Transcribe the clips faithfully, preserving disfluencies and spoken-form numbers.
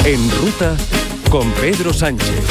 En Ruta con Pedro Sánchez.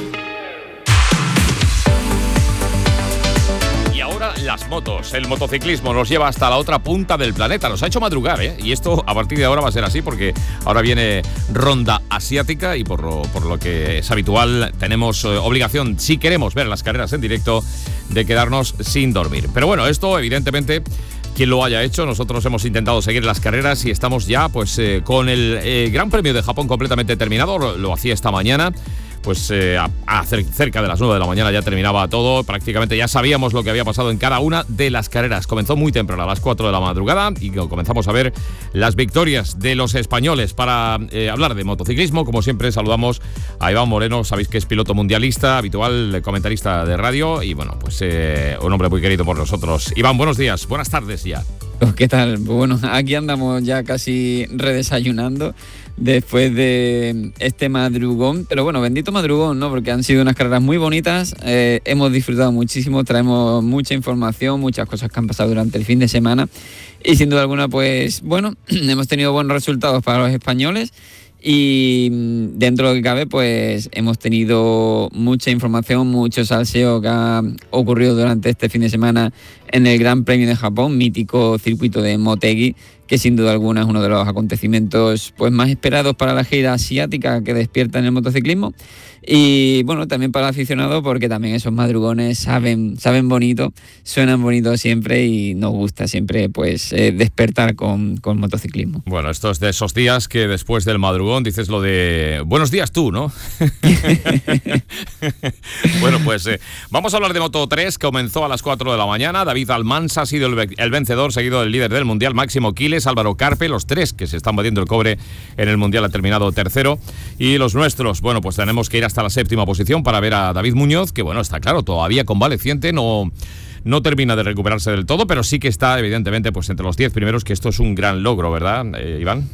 Y ahora las motos. El motociclismo nos lleva hasta la otra punta del planeta. Nos ha hecho madrugar, ¿eh? Y esto a partir de ahora va a ser así porque ahora viene ronda asiática y por lo, por lo que es habitual tenemos eh, obligación, si queremos ver las carreras en directo, de quedarnos sin dormir. Pero bueno, esto evidentemente... quien lo haya hecho, nosotros hemos intentado seguir las carreras y estamos ya pues eh, con el eh, Gran Premio de Japón completamente terminado, lo, lo hacía esta mañana, pues eh, a, a cerca de las nueve de la mañana ya terminaba todo, prácticamente ya sabíamos lo que había pasado en cada una de las carreras. Comenzó muy temprano, a las cuatro de la madrugada, y comenzamos a ver las victorias de los españoles. Para eh, hablar de motociclismo, como siempre, saludamos a Iván Moreno, sabéis que es piloto mundialista, habitual comentarista de radio, y bueno, pues eh, un hombre muy querido por nosotros. Iván, buenos días, buenas tardes ya. ¿Qué tal? Bueno, aquí andamos ya casi redesayunando después de este madrugón, pero bueno, bendito madrugón, ¿no? Porque han sido unas carreras muy bonitas, eh, hemos disfrutado muchísimo, traemos mucha información, muchas cosas que han pasado durante el fin de semana y sin duda alguna, pues bueno, hemos tenido buenos resultados para los españoles. Y dentro de lo que cabe, pues hemos tenido mucha información, mucho salseo que ha ocurrido durante este fin de semana en el Gran Premio de Japón, mítico circuito de Motegi, que sin duda alguna es uno de los acontecimientos pues más esperados para la gira asiática que despierta en el motociclismo. Y bueno, también para el aficionado, porque también esos madrugones saben, saben bonito, suenan bonito siempre y nos gusta siempre pues eh, despertar con, con motociclismo. Bueno, esto es de esos días que después del madrugón dices lo de buenos días tú, ¿no? Bueno, pues eh, vamos a hablar de Moto tres, que comenzó a las cuatro de la mañana. David Almansa ha sido el, el vencedor, seguido del líder del Mundial, Máximo Quiles, Álvaro Carpe, los tres que se están batiendo el cobre en el Mundial, ha terminado tercero. Y los nuestros, bueno, pues tenemos que ir hasta la séptima posición para ver a David Muñoz, que bueno, está claro, todavía convaleciente, no, no termina de recuperarse del todo, pero sí que está evidentemente pues entre los diez primeros, que esto es un gran logro, ¿verdad, eh, Iván?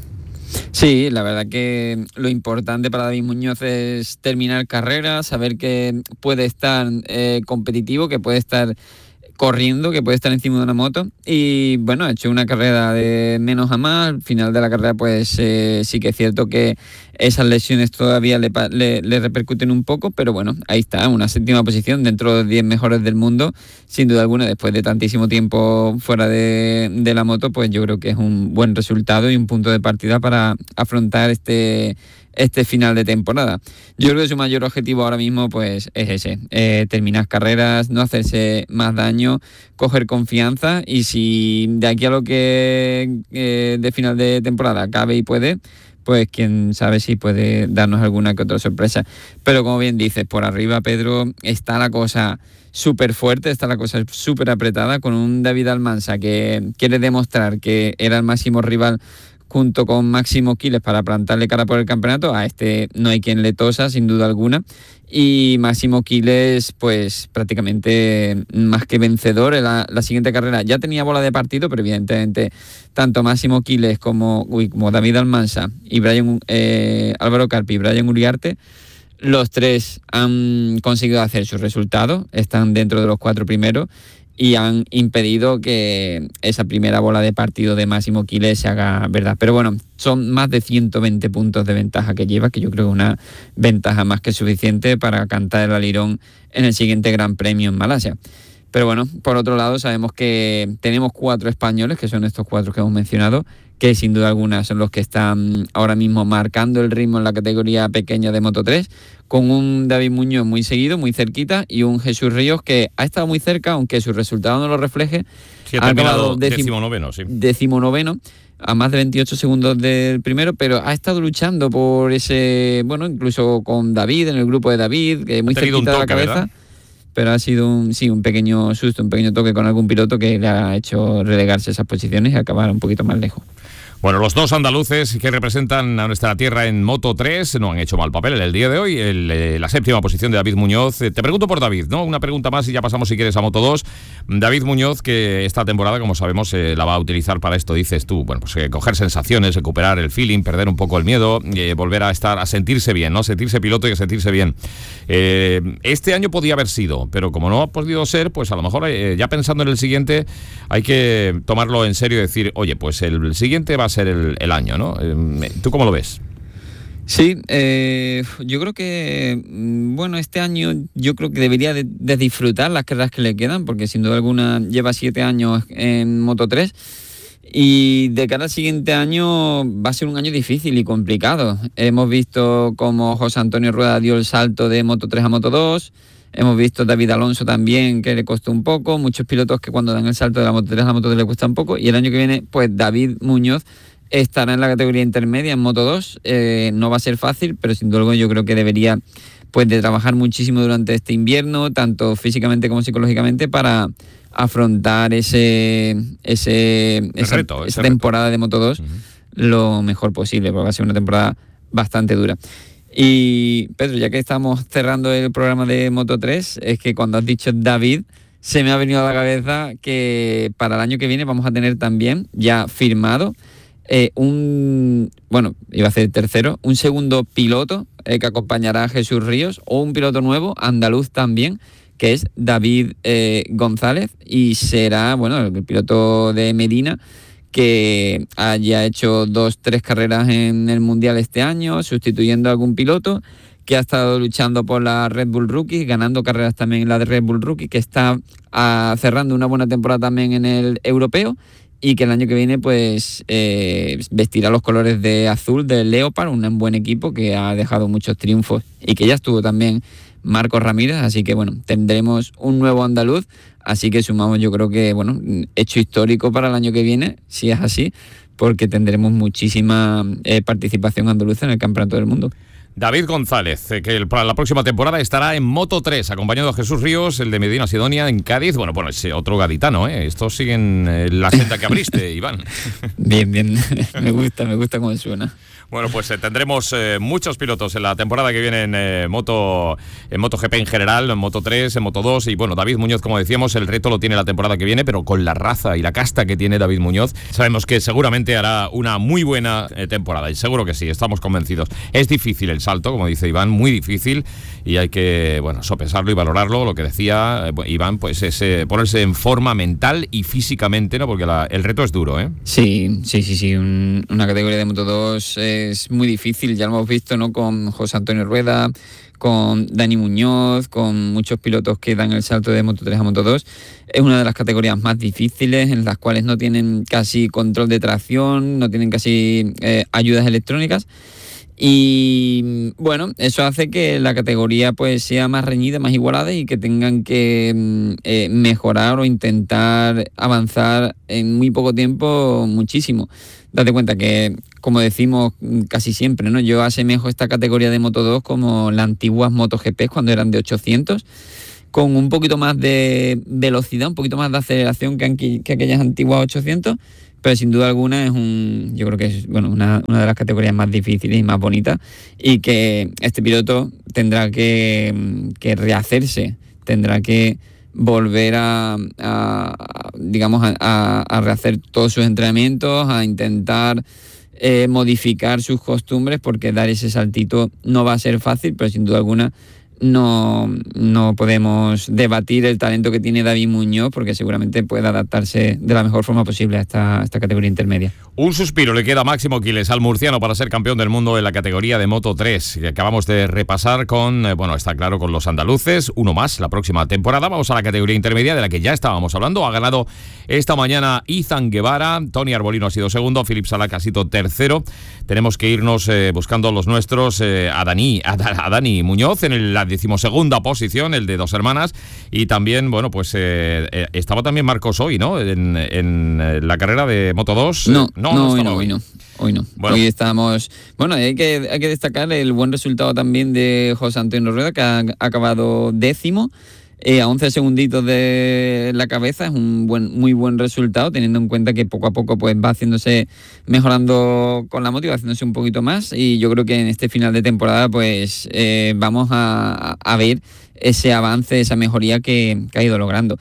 Sí, la verdad que lo importante para David Muñoz es terminar carrera, saber que puede estar eh, competitivo, que puede estar corriendo, que puede estar encima de una moto, y bueno, ha hecho una carrera de menos a más. Al final de la carrera pues eh, sí que es cierto que esas lesiones todavía le, le, le repercuten un poco, pero bueno, ahí está, una séptima posición dentro de los diez mejores del mundo, sin duda alguna, después de tantísimo tiempo fuera de, de la moto, pues yo creo que es un buen resultado y un punto de partida para afrontar este este final de temporada. Yo creo que su mayor objetivo ahora mismo pues es ese, eh, terminar carreras, no hacerse más daño, coger confianza, y si de aquí a lo que eh, de final de temporada cabe y puede, pues quién sabe si puede darnos alguna que otra sorpresa. Pero como bien dices, por arriba, Pedro, está la cosa súper fuerte, está la cosa súper apretada, con un David Almansa que quiere demostrar que era el máximo rival junto con Máximo Quiles para plantarle cara por el campeonato. A este no hay quien le tosa, sin duda alguna. Y Máximo Quiles, pues prácticamente más que vencedor en la, la siguiente carrera. Ya tenía bola de partido, pero evidentemente tanto Máximo Quiles como, uy, como David Almansa y Brian, eh, Álvaro Carpe y Brian Uriarte, los tres han conseguido hacer sus resultados, están dentro de los cuatro primeros, y han impedido que esa primera bola de partido de Máximo Quiles se haga verdad. Pero bueno, son más de ciento veinte puntos de ventaja que lleva, que yo creo que una ventaja más que suficiente para cantar el alirón en el siguiente Gran Premio en Malasia. Pero bueno, por otro lado, sabemos que tenemos cuatro españoles, que son estos cuatro que hemos mencionado, que sin duda alguna son los que están ahora mismo marcando el ritmo en la categoría pequeña de Moto tres, con un David Muñoz muy seguido, muy cerquita, y un Jesús Ríos que ha estado muy cerca, aunque su resultado no lo refleje. Sí, ha terminado decimonoveno, sí. Decimonoveno, a más de veintiocho segundos del primero, pero ha estado luchando por ese, bueno, incluso con David, en el grupo de David, que muy cerquita de la cabeza. ¿Verdad? Pero ha sido un, sí, un pequeño susto, un pequeño toque con algún piloto que le ha hecho relegarse esas posiciones y acabar un poquito más lejos. Bueno, los dos andaluces que representan a nuestra tierra en Moto tres no han hecho mal papel en el día de hoy. El, eh, la séptima posición de David Muñoz. Eh, te pregunto por David, ¿no? Una pregunta más y ya pasamos, si quieres, a Moto dos. David Muñoz, que esta temporada, como sabemos, eh, la va a utilizar para esto, dices tú. Bueno, pues eh, coger sensaciones, recuperar el feeling, perder un poco el miedo, eh, volver a estar, a sentirse bien, ¿no? Sentirse piloto y a sentirse bien. Eh, este año podía haber sido, pero como no ha podido ser, pues a lo mejor eh, ya pensando en el siguiente, hay que tomarlo en serio y decir, oye, pues el, el siguiente va a ser el, el año, ¿no? Eh, ¿Tú cómo lo ves? Sí, eh, yo creo que, bueno, este año yo creo que debería de, de disfrutar las carreras que le quedan, porque sin duda alguna lleva siete años en Moto tres y de cara al siguiente año va a ser un año difícil y complicado. Hemos visto cómo José Antonio Rueda dio el salto de Moto tres a Moto dos, hemos visto David Alonso también, que le costó un poco, muchos pilotos que cuando dan el salto de la Moto tres a la Moto dos le cuesta un poco, y el año que viene, pues David Muñoz estará en la categoría intermedia en Moto dos, eh, no va a ser fácil, pero sin duda yo creo que debería pues de trabajar muchísimo durante este invierno, tanto físicamente como psicológicamente, para afrontar ese, ese esa, reto, ese esa temporada reto. de Moto dos uh-huh. lo mejor posible, porque va a ser una temporada bastante dura. Y Pedro, ya que estamos cerrando el programa de Moto tres, es que cuando has dicho David, se me ha venido a la cabeza que para el año que viene vamos a tener también ya firmado Eh, un, bueno, iba a ser tercero, un segundo piloto eh, que acompañará a Jesús Ríos, o un piloto nuevo, andaluz también, que es David eh, González, y será, bueno, el piloto de Medina, que haya hecho dos, tres carreras en el Mundial este año, sustituyendo a algún piloto, que ha estado luchando por la Red Bull Rookie, ganando carreras también en la de Red Bull Rookie, que está ah, cerrando una buena temporada también en el europeo, y que el año que viene pues eh, vestirá los colores de azul del Leopard, un buen equipo que ha dejado muchos triunfos y que ya estuvo también Marcos Ramírez, así que bueno, tendremos un nuevo andaluz, así que sumamos yo creo que bueno, hecho histórico para el año que viene, si es así, porque tendremos muchísima eh, participación andaluza en el Campeonato del Mundo. David González, que para la próxima temporada estará en Moto tres, acompañado de Jesús Ríos, el de Medina Sidonia en Cádiz. Bueno, bueno, ese otro gaditano, ¿eh? Estos siguen eh, la senda que abriste, Iván. Bien, bien, me gusta, me gusta cómo suena. Bueno, pues eh, tendremos eh, muchos pilotos en la temporada que viene en eh, Moto en MotoGP en general, en Moto tres, en Moto dos, y bueno, David Muñoz, como decíamos, el reto lo tiene la temporada que viene, pero con la raza y la casta que tiene David Muñoz, sabemos que seguramente hará una muy buena eh, temporada, y seguro que sí, estamos convencidos. Es difícil el salto, como dice Iván, muy difícil, y hay que, bueno, sopesarlo y valorarlo, lo que decía eh, Iván, pues es eh, ponerse en forma mental y físicamente, ¿no? Porque la, el reto es duro, ¿eh? Sí, sí, sí, sí, un, una categoría de Moto dos es muy difícil, ya lo hemos visto, ¿no? Con José Antonio Rueda, con Dani Muñoz, con muchos pilotos que dan el salto de Moto tres a Moto dos. Es una de las categorías más difíciles, en las cuales no tienen casi control de tracción, no tienen casi eh, ayudas electrónicas. Y bueno, eso hace que la categoría pues sea más reñida, más igualada, y que tengan que eh, mejorar o intentar avanzar en muy poco tiempo muchísimo. Date cuenta que, como decimos casi siempre, ¿no? Yo asemejo esta categoría de Moto dos como las antiguas MotoGP cuando eran de ochocientos, con un poquito más de velocidad, un poquito más de aceleración que, que aquellas antiguas ochocientos, pero sin duda alguna es un, yo creo que es bueno, una, una de las categorías más difíciles y más bonitas, y que este piloto tendrá que, que rehacerse, tendrá que volver a, a digamos, a, a rehacer todos sus entrenamientos, a intentar eh, modificar sus costumbres, porque dar ese saltito no va a ser fácil, pero sin duda alguna no, no podemos debatir el talento que tiene David Muñoz, porque seguramente puede adaptarse de la mejor forma posible a esta, a esta categoría intermedia. Un suspiro le queda a Máximo Quiles, al murciano, para ser campeón del mundo en la categoría de Moto tres, que acabamos de repasar con, eh, bueno, está claro, con los andaluces, uno más la próxima temporada. Vamos a la categoría intermedia, de la que ya estábamos hablando. Ha ganado esta mañana Izan Guevara, Tony Arbolino ha sido segundo, Philip Salac ha sido tercero. Tenemos que irnos eh, buscando los nuestros, eh, a, Dani, a, a Dani Muñoz en el, la decimosegunda posición, el de Dos Hermanas, y también, bueno, pues eh, eh, estaba también Marcos hoy, ¿no? En, en la carrera de Moto dos. No, no, no, no hoy no, hoy no. Hoy no. Bueno. Hoy estamos... Bueno, hay que, hay que destacar el buen resultado también de José Antonio Rueda, que ha acabado décimo, eh, a once segunditos de la cabeza. Es un buen, muy buen resultado, teniendo en cuenta que poco a poco pues va haciéndose, mejorando con la moto, va haciéndose un poquito más, y yo creo que en este final de temporada pues eh, vamos a, a ver ese avance, esa mejoría que, que ha ido logrando.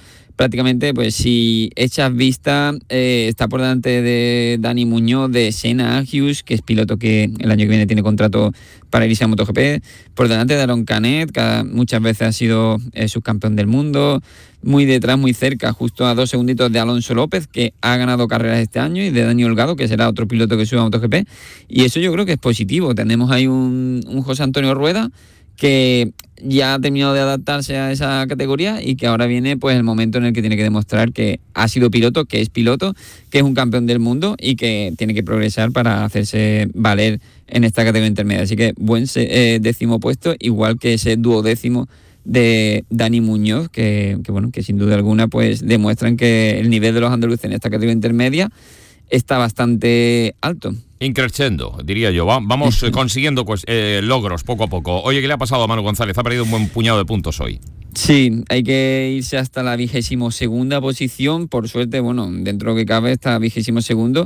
prácticamente, pues si echas vista, eh, está por delante de Dani Muñoz, de Senna Agius, que es piloto que el año que viene tiene contrato para irse a MotoGP, por delante de Aaron Canet, que muchas veces ha sido eh, subcampeón del mundo, muy detrás, muy cerca, justo a dos segunditos de Alonso López, que ha ganado carreras este año, y de Dani Holgado, que será otro piloto que sube a MotoGP, y eso yo creo que es positivo. Tenemos ahí un, un José Antonio Rueda que ya ha terminado de adaptarse a esa categoría y que ahora viene pues el momento en el que tiene que demostrar que ha sido piloto, que es piloto, que es un campeón del mundo y que tiene que progresar para hacerse valer en esta categoría intermedia. Así que buen eh, décimo puesto, igual que ese duodécimo de Dani Muñoz, que, que bueno, que sin duda alguna pues demuestran que el nivel de los andaluces en esta categoría intermedia está bastante alto. Increciendo, diría yo. Va, vamos eh, consiguiendo pues, eh, logros poco a poco. Oye, ¿qué le ha pasado a Manu González? Ha perdido un buen puñado de puntos hoy. Sí, hay que irse hasta la vigésimo segunda posición. Por suerte, bueno, dentro de lo que cabe está vigésimo segundo.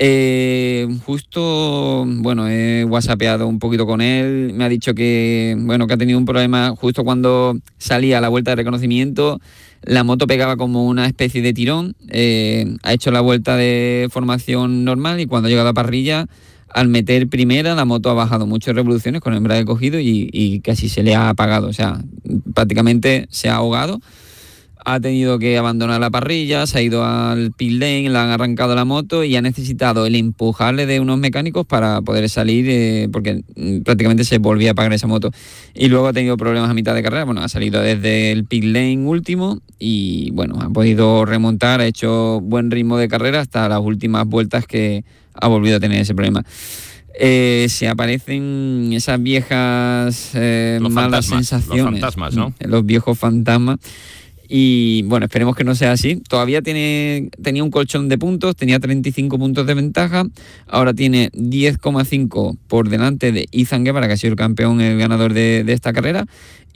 Eh, justo, bueno, he whatsappeado un poquito con él. Me ha dicho que, bueno, que ha tenido un problema justo cuando salía a la vuelta de reconocimiento. La moto pegaba como una especie de tirón. Eh, ha hecho la vuelta de formación normal y cuando ha llegado a parrilla, al meter primera, la moto ha bajado muchas revoluciones con el embrague cogido y, y casi se le ha apagado. O sea, prácticamente se ha ahogado. Ha tenido que abandonar la parrilla, se ha ido al pit lane, le han arrancado la moto y ha necesitado el empujarle de unos mecánicos para poder salir, eh, porque prácticamente se volvía a apagar esa moto. Y luego ha tenido problemas a mitad de carrera. Bueno, ha salido desde el pit lane último y bueno, ha podido remontar, ha hecho buen ritmo de carrera hasta las últimas vueltas que ha volvido a tener ese problema. Eh, se aparecen esas viejas eh, malas sensaciones. Los fantasmas, ¿no? Los viejos fantasmas. Y bueno, esperemos que no sea así. Todavía tiene tenía un colchón de puntos, tenía treinta y cinco puntos de ventaja. Ahora tiene diez coma cinco por delante de Izan Guevara, que ha sido el campeón, el ganador de, de esta carrera.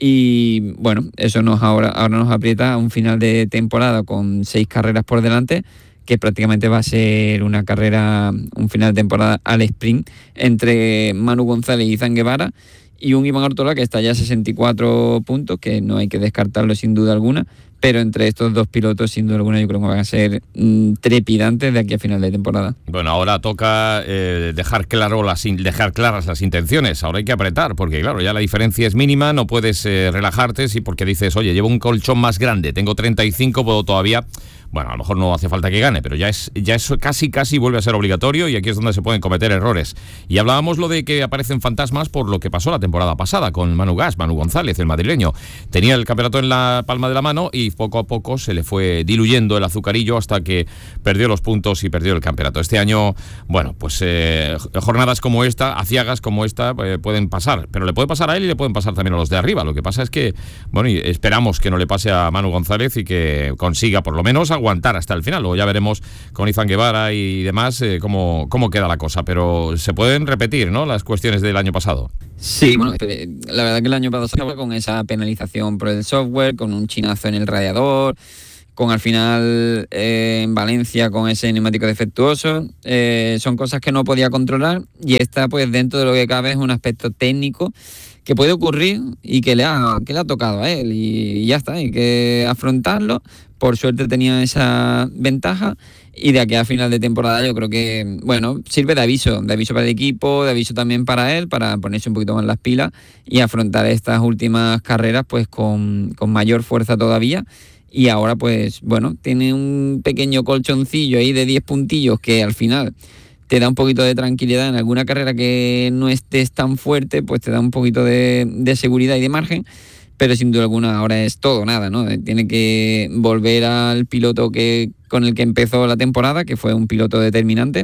Y bueno, eso nos ahora, ahora nos aprieta a un final de temporada con seis carreras por delante, que prácticamente va a ser una carrera, un final de temporada al sprint entre Manu González y Izan Guevara, y un Iván Ortola que está ya a sesenta y cuatro puntos, que no hay que descartarlo sin duda alguna, pero entre estos dos pilotos sin duda alguna yo creo que van a ser mmm, trepidantes de aquí a final de temporada. Bueno, ahora toca eh, dejar claro las dejar claras las intenciones. Ahora hay que apretar, porque claro, ya la diferencia es mínima, no puedes eh, relajarte, sí, porque dices, oye, llevo un colchón más grande, tengo treinta y cinco, puedo todavía... Bueno, a lo mejor no hace falta que gane, pero ya es ya eso casi casi vuelve a ser obligatorio y aquí es donde se pueden cometer errores. Y hablábamos lo de que aparecen fantasmas por lo que pasó la temporada pasada con Manu Gas, Manu González, el madrileño. Tenía el campeonato en la palma de la mano y poco a poco se le fue diluyendo el azucarillo hasta que perdió los puntos y perdió el campeonato. Este año, bueno, pues eh, jornadas como esta, aciagas como esta, eh, pueden pasar, pero le puede pasar a él y le pueden pasar también a los de arriba. Lo que pasa es que, bueno, y esperamos que no le pase a Manu González y que consiga por lo menos aguantar hasta el final. Luego ya veremos con Izan Guevara y demás eh, cómo, cómo queda la cosa, pero se pueden repetir, ¿no?, las cuestiones del año pasado. Sí, bueno, la verdad que el año pasado con esa penalización por el software, con un chinazo en el radiador, con al final eh, en Valencia con ese neumático defectuoso, eh, son cosas que no podía controlar, y esta pues dentro de lo que cabe es un aspecto técnico que puede ocurrir y que le ha, que le ha tocado a él y, y ya está, hay que afrontarlo. Por suerte tenía esa ventaja y de aquí a final de temporada yo creo que, bueno, sirve de aviso, de aviso para el equipo, de aviso también para él, para ponerse un poquito más las pilas y afrontar estas últimas carreras pues con, con mayor fuerza todavía. Y ahora pues, bueno, tiene un pequeño colchoncillo ahí de diez puntillos que al final te da un poquito de tranquilidad en alguna carrera que no estés tan fuerte, pues te da un poquito de, de seguridad y de margen. Pero sin duda alguna ahora es todo o nada, ¿no? Tiene que volver al piloto que con el que empezó la temporada, que fue un piloto determinante,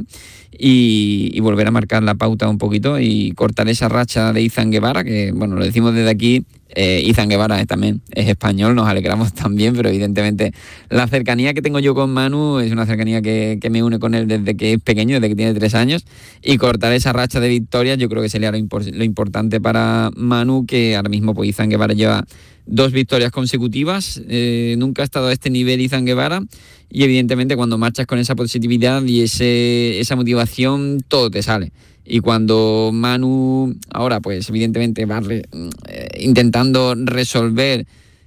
y, y volver a marcar la pauta un poquito y cortar esa racha de Izan Guevara, que, bueno, lo decimos desde aquí, eh, Izan Guevara es, también es español, nos alegramos también, pero evidentemente la cercanía que tengo yo con Manu es una cercanía que, que me une con él desde que es pequeño, desde que tiene tres años, y cortar esa racha de victorias yo creo que sería lo, impor- lo importante para Manu, que ahora mismo pues Izan Guevara lleva dos victorias consecutivas, eh, nunca ha estado a este nivel Izan Guevara, y evidentemente cuando marchas con esa positividad y ese, esa motivación, todo te sale. Y cuando Manu ahora pues evidentemente va re, eh, intentando resolver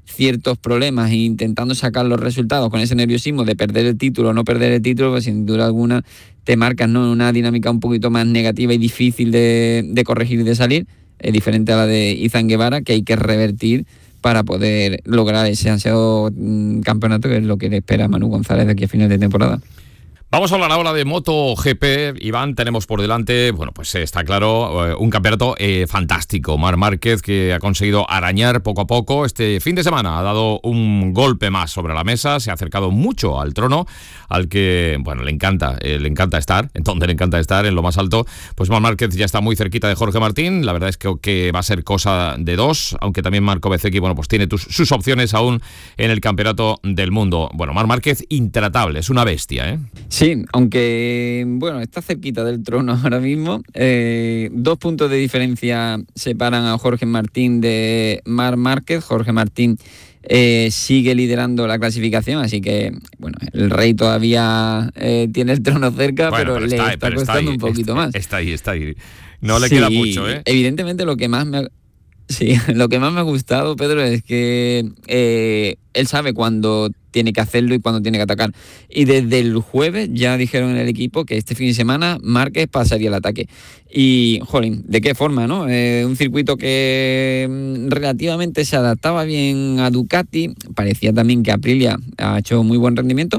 ciertos problemas e intentando sacar los resultados con ese nerviosismo de perder el título o no perder el título, pues sin duda alguna te marcas, ¿no?, una dinámica un poquito más negativa y difícil de, de corregir y de salir, eh, diferente a la de Izan Guevara, que hay que revertir para poder lograr ese ansiado mm, campeonato, que es lo que le espera a Manu González de aquí a final de temporada. Vamos a hablar ahora de MotoGP. Iván, tenemos por delante, bueno, pues está claro, eh, un campeonato eh, fantástico. Marc Márquez, que ha conseguido arañar poco a poco. Este fin de semana ha dado un golpe más sobre la mesa, se ha acercado mucho al trono, al que, bueno, le encanta, eh, le encanta estar, en donde le encanta estar, en lo más alto. Pues Marc Márquez ya está muy cerquita de Jorge Martín. La verdad es que, que va a ser cosa de dos, aunque también Marco Bezzecchi, bueno, pues tiene tus, sus opciones aún en el campeonato del mundo. Bueno, Marc Márquez intratable, es una bestia, ¿eh? Sí, aunque, bueno, está cerquita del trono ahora mismo. Eh, dos puntos de diferencia separan a Jorge Martín de Marc Márquez. Jorge Martín eh, sigue liderando la clasificación, así que, bueno, el rey todavía eh, tiene el trono cerca, bueno, pero, pero le está, está pero costando está ahí, un poquito está, más. Está ahí, está ahí. No le sí, queda mucho, ¿eh? Evidentemente lo que más me ha... Sí, lo que más me ha gustado, Pedro, es que eh, él sabe cuándo tiene que hacerlo y cuándo tiene que atacar. Y desde el jueves ya dijeron en el equipo que este fin de semana Márquez pasaría el ataque. Y, jolín, ¿de qué forma, no? Eh, un circuito que mm, relativamente se adaptaba bien a Ducati. Parecía también que Aprilia ha hecho muy buen rendimiento,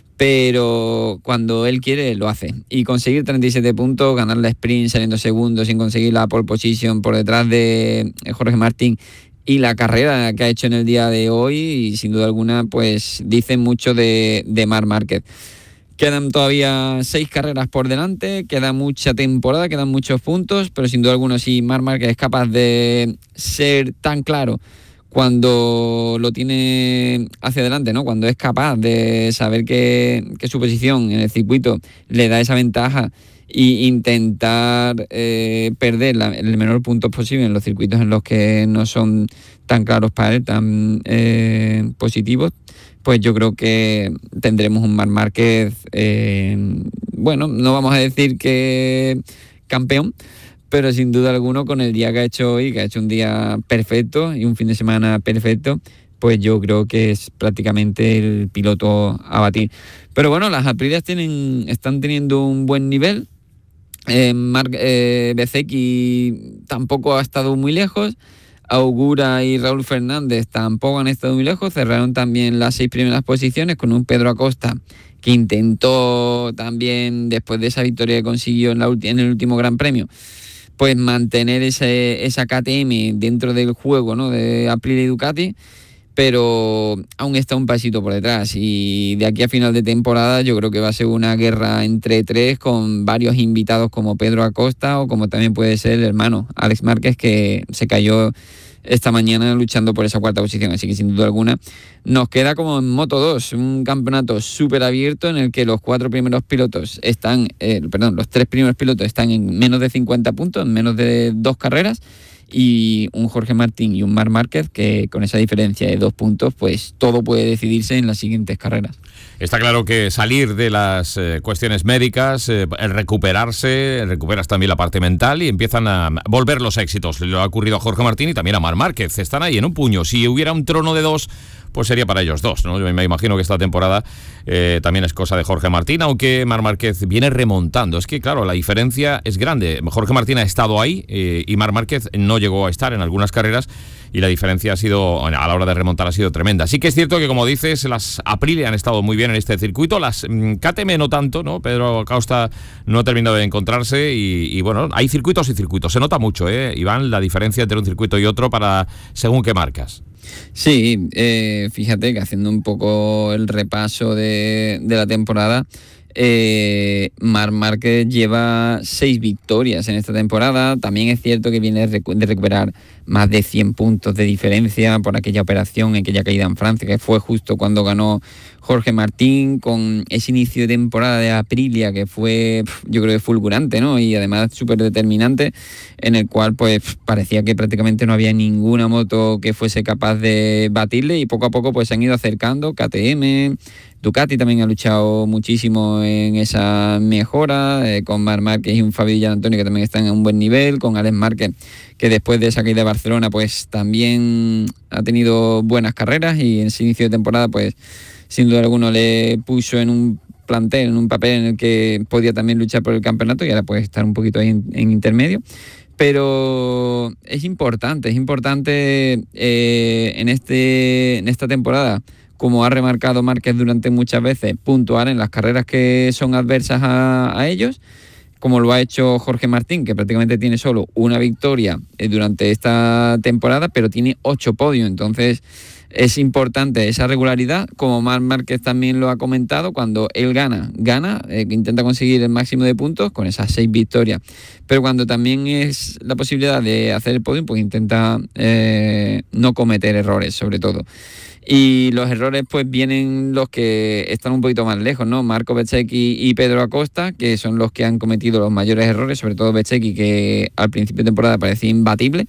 pero cuando él quiere lo hace. Y conseguir treinta y siete puntos, ganar la sprint saliendo segundo sin conseguir la pole position por detrás de Jorge Martín, y la carrera que ha hecho en el día de hoy, y sin duda alguna, pues dice mucho de, de Marc Márquez. Quedan todavía seis carreras por delante, queda mucha temporada, quedan muchos puntos, pero sin duda alguna, si Marc Márquez es capaz de ser tan claro cuando lo tiene hacia adelante, ¿no?, cuando es capaz de saber que, que su posición en el circuito le da esa ventaja, e intentar eh, perder la, el menor puntos posible en los circuitos en los que no son tan claros para él, tan eh, positivos, pues yo creo que tendremos un Marc Márquez, eh, bueno, no vamos a decir que campeón, pero sin duda alguna, con el día que ha hecho hoy, que ha hecho un día perfecto y un fin de semana perfecto, pues yo creo que es prácticamente el piloto a batir. Pero bueno, las Aprilias tienen, están teniendo un buen nivel. Eh, Marc eh, Bezzecchi tampoco ha estado muy lejos. Augura y Raúl Fernández tampoco han estado muy lejos. Cerraron también las seis primeras posiciones con un Pedro Acosta que intentó también, después de esa victoria que consiguió en, la ulti- en el último Gran Premio, pues mantener ese, esa K T M dentro del juego, ¿no?, de Aprilia y Ducati, pero aún está un pasito por detrás, y de aquí a final de temporada yo creo que va a ser una guerra entre tres, con varios invitados como Pedro Acosta, o como también puede ser el hermano Alex Márquez, que se cayó esta mañana luchando por esa cuarta posición. Así que sin duda alguna nos queda como en Moto dos, un campeonato súper abierto en el que los cuatro primeros pilotos están, eh, perdón, los tres primeros pilotos están en menos de cincuenta puntos, en menos de dos carreras, y un Jorge Martín y un Marc Márquez que con esa diferencia de dos puntos, pues todo puede decidirse en las siguientes carreras. Está claro que salir de las eh, cuestiones médicas, eh, el recuperarse, recuperas también la parte mental y empiezan a volver los éxitos. Le ha ocurrido a Jorge Martín y también a Marc Márquez. Están ahí en un puño. Si hubiera un trono de dos, pues sería para ellos dos, ¿no? Yo me imagino que esta temporada eh, también es cosa de Jorge Martín, aunque Marc Márquez viene remontando. Es que, claro, la diferencia es grande. Jorge Martín ha estado ahí eh, y Marc Márquez no llegó a estar en algunas carreras, y la diferencia ha sido, a la hora de remontar, ha sido tremenda. Sí que es cierto que, como dices, las Aprilia han estado muy bien en este circuito, las mmm, K T M no tanto, ¿no? Pedro Acosta no ha terminado de encontrarse, y, y bueno, hay circuitos y circuitos. Se nota mucho, ¿eh, Iván, la diferencia entre un circuito y otro para según qué marcas? Sí, eh, fíjate que haciendo un poco el repaso de, de la temporada, eh, Marc Márquez lleva seis victorias en esta temporada. También es cierto que viene de recuperar más de cien puntos de diferencia por aquella operación, aquella caída en Francia, que fue justo cuando ganó Jorge Martín, con ese inicio de temporada de Aprilia que fue, yo creo que fulgurante, ¿no? Y además súper determinante, en el cual pues parecía que prácticamente no había ninguna moto que fuese capaz de batirle, y poco a poco pues se han ido acercando K T M, Ducati también ha luchado muchísimo en esa mejora, eh, con Marc Márquez y un Fabio Di Giannantonio que también están a un buen nivel, con Alex Márquez, que después de esa caída de Barcelona pues también ha tenido buenas carreras, y en ese inicio de temporada pues sin duda alguna le puso en un plantel, en un papel en el que podía también luchar por el campeonato, y ahora puede estar un poquito ahí en, en intermedio. Pero es importante, es importante eh, en, este, en esta temporada, como ha remarcado Márquez durante muchas veces, puntuar en las carreras que son adversas a, a ellos, como lo ha hecho Jorge Martín, que prácticamente tiene solo una victoria eh, durante esta temporada, pero tiene ocho podios. Entonces es importante esa regularidad, como Marc Márquez también lo ha comentado, cuando él gana, gana, eh, intenta conseguir el máximo de puntos con esas seis victorias, pero cuando también es la posibilidad de hacer el podio, pues intenta eh, no cometer errores, sobre todo. Y los errores pues vienen los que están un poquito más lejos, ¿no? Marco Bezzecchi y Pedro Acosta, que son los que han cometido los mayores errores, sobre todo Bezzecchi, que al principio de temporada parecía imbatible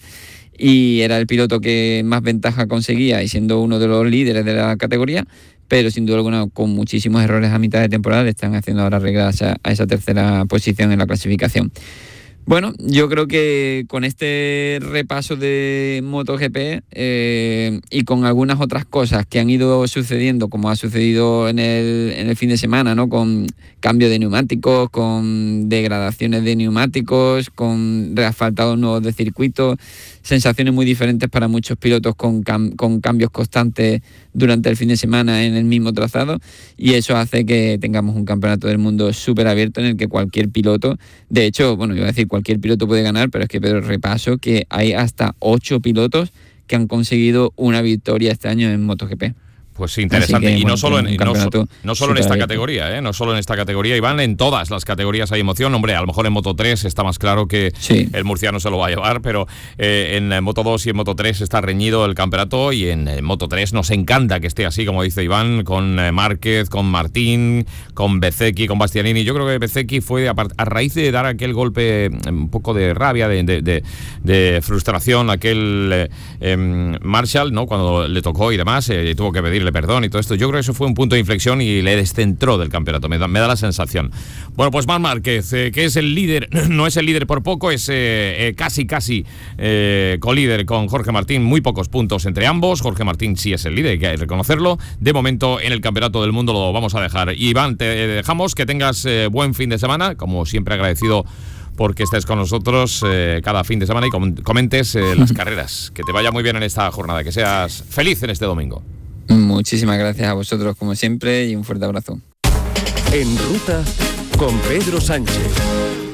y era el piloto que más ventaja conseguía y siendo uno de los líderes de la categoría, pero sin duda alguna con muchísimos errores a mitad de temporada le están haciendo ahora reglas a, a esa tercera posición en la clasificación. Bueno, yo creo que con este repaso de MotoGP eh, y con algunas otras cosas que han ido sucediendo, como ha sucedido en el, en el fin de semana, ¿no? Con cambio de neumáticos, con degradaciones de neumáticos, con reasfaltados nuevos de circuito, sensaciones muy diferentes para muchos pilotos con, cam- con cambios constantes durante el fin de semana en el mismo trazado, y eso hace que tengamos un campeonato del mundo súper abierto en el que cualquier piloto, de hecho, bueno, yo voy a decir cualquier piloto puede ganar, pero es que Pedro, repaso que hay hasta ocho pilotos que han conseguido una victoria este año en MotoGP. Pues interesante, que, y bueno, no solo en, no, no solo en esta abierto. categoría, ¿eh? no solo en esta categoría, Iván, en todas las categorías hay emoción. Hombre, a lo mejor en Moto tres está más claro que sí, el murciano se lo va a llevar, pero eh, en Moto dos y en Moto tres está reñido el campeonato, y en eh, Moto tres nos encanta que esté así, como dice Iván, con eh, Márquez, con Martín, con Bezzecchi, con Bastianini. Yo creo que Bezzecchi fue a, a raíz de dar aquel golpe, un poco de rabia, de, de, de, de frustración, aquel eh, eh, Marshall, ¿no? Cuando le tocó y demás, eh, tuvo que pedirle perdón y todo esto. Yo creo que eso fue un punto de inflexión y le descentró del campeonato, me da, me da la sensación. Bueno, pues Marc Márquez, eh, que es el líder, no es el líder por poco, es eh, eh, casi, casi eh, colíder con Jorge Martín, muy pocos puntos entre ambos. Jorge Martín sí es el líder, hay que reconocerlo. De momento en el campeonato del mundo lo vamos a dejar. Iván, te dejamos, que tengas eh, buen fin de semana, como siempre agradecido porque estés con nosotros eh, cada fin de semana y com- comentes eh, las carreras. Que te vaya muy bien en esta jornada, que seas feliz en este domingo. Muchísimas gracias a vosotros como siempre y un fuerte abrazo. En ruta con Pedro Sánchez.